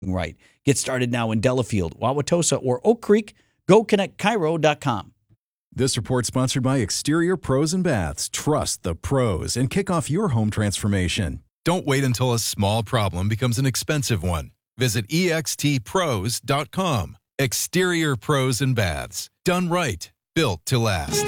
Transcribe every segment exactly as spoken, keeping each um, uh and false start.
right. Get started now in Delafield, Wauwatosa, or Oak Creek. Go Connect Cairo dot com. This report sponsored by Exterior Pros and Baths. Trust the pros and kick off your home transformation. Don't wait until a small problem becomes an expensive one. Visit E X T pros dot com. Exterior Pros and Baths. Done right. Built to last.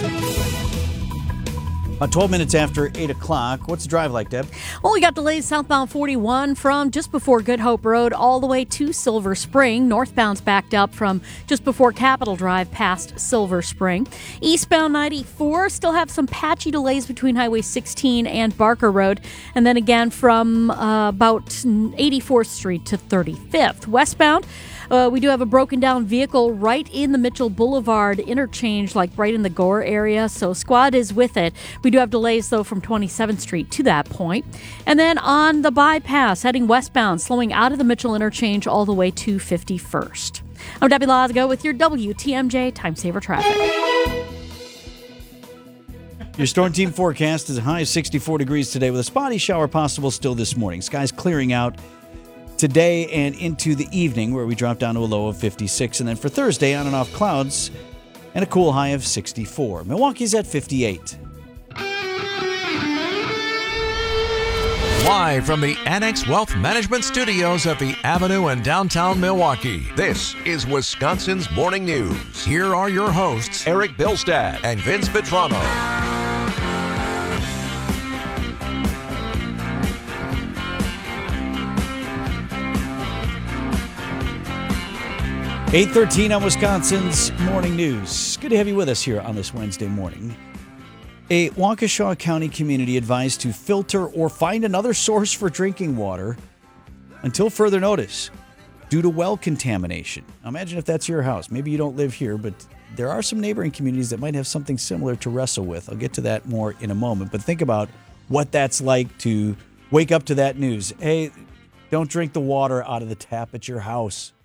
Uh, twelve minutes after eight o'clock. What's the drive like, Deb? Well, we got delays southbound forty-one from just before Good Hope Road all the way to Silver Spring. Northbound's backed up from just before Capitol Drive past Silver Spring. Eastbound ninety-four still have some patchy delays between Highway sixteen and Barker Road. And then again from uh, about eighty-fourth Street to thirty-fifth. Westbound, Uh, we do have a broken down vehicle right in the Mitchell Boulevard interchange, like right in the Gore area. So squad is with it. We do have delays, though, from twenty-seventh Street to that point. And then on the bypass, heading westbound, slowing out of the Mitchell interchange all the way to fifty-first. I'm Debbie Lozgo with your W T M J Time Saver Traffic. Your storm team forecast is a high of sixty-four degrees today with a spotty shower possible still this morning. Skies clearing out today and into the evening, where we drop down to a low of fifty-six. And then for Thursday, on and off clouds and a cool high of sixty-four. Milwaukee's at fifty-eight. Live from the Annex Wealth Management Studios at the Avenue in downtown Milwaukee, this is Wisconsin's Morning News. Here are your hosts, Eric Bilstad and Vince Vitrano. eight thirteen on Wisconsin's Morning News. Good to have you with us here on this Wednesday morning. A Waukesha County community advised to filter or find another source for drinking water until further notice due to well contamination. Now imagine if that's your house. Maybe you don't live here, but there are some neighboring communities that might have something similar to wrestle with. I'll get to that more in a moment, but think about what that's like to wake up to that news. Hey, don't drink the water out of the tap at your house.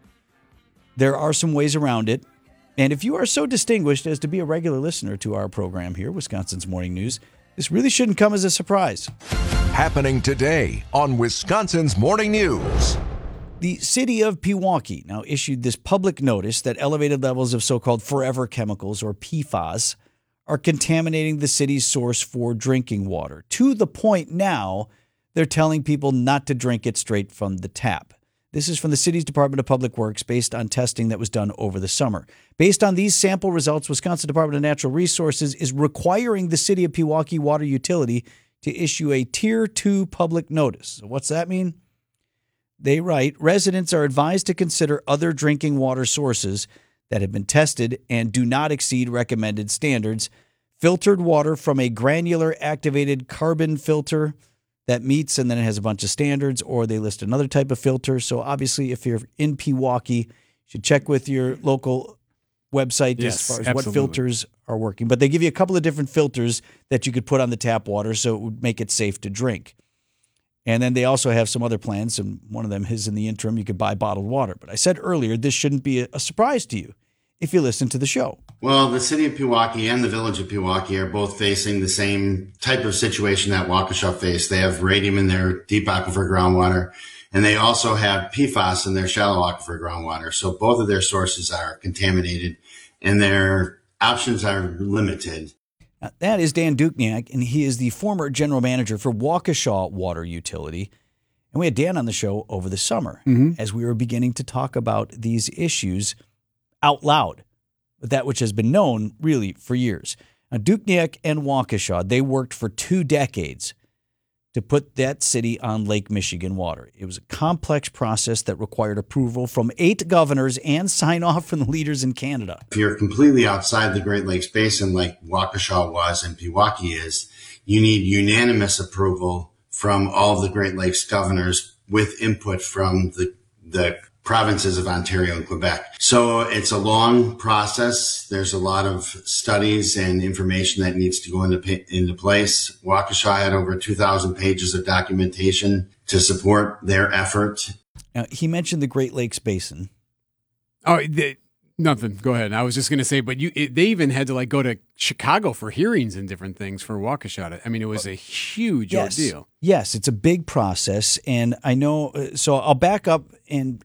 There are some ways around it. And if you are so distinguished as to be a regular listener to our program here, Wisconsin's Morning News, this really shouldn't come as a surprise. Happening today on Wisconsin's Morning News. The city of Pewaukee now issued this public notice that elevated levels of so-called forever chemicals, or P F A S, are contaminating the city's source for drinking water, to the point now they're telling people not to drink it straight from the tap. This is from the city's Department of Public Works based on testing that was done over the summer. Based on these sample results, Wisconsin Department of Natural Resources is requiring the city of Pewaukee Water Utility to issue a Tier two public notice. So what's that mean? They write, residents are advised to consider other drinking water sources that have been tested and do not exceed recommended standards. Filtered water from a granular activated carbon filter that meets, and then it has a bunch of standards, or they list another type of filter. So obviously, if you're in Pewaukee, you should check with your local website yes, as far as absolutely. what filters are working. But they give you a couple of different filters that you could put on the tap water so it would make it safe to drink. And then they also have some other plans, and one of them is in the interim, you could buy bottled water. But I said earlier, this shouldn't be a, a surprise to you if you listen to the show. Well, the city of Pewaukee and the village of Pewaukee are both facing the same type of situation that Waukesha faced. They have radium in their deep aquifer groundwater, and they also have P F A S in their shallow aquifer groundwater. So both of their sources are contaminated, and their options are limited. Now, that is Dan Dukniak, and he is the former general manager for Waukesha Water Utility. And we had Dan on the show over the summer mm-hmm. as we were beginning to talk about these issues out loud, but that which has been known really for years. Now, Dukniak and Waukesha, they worked for two decades to put that city on Lake Michigan water. It was a complex process that required approval from eight governors and sign off from the leaders in Canada. If you're completely outside the Great Lakes Basin, like Waukesha was and Pewaukee is, you need unanimous approval from all of the Great Lakes governors with input from the the provinces of Ontario and Quebec. So it's a long process. There's a lot of studies and information that needs to go into into place. Waukesha had over two thousand pages of documentation to support their effort. Now, he mentioned the Great Lakes Basin. Oh, they, nothing. Go ahead. I was just going to say, but you, it, they even had to like go to Chicago for hearings and different things for Waukesha. I mean, it was a huge yes. ordeal. Yes, it's a big process. And I know, so I'll back up and